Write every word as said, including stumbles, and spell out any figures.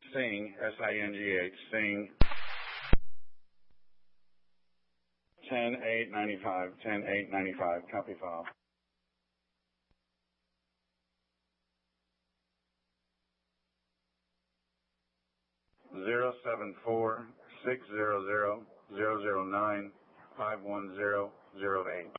Sing, S I N G H, Sing, ten eight ninety-five, ten eight ninety-five, copy file. Zero seven four six zero zero zero zero nine five one zero zero eight.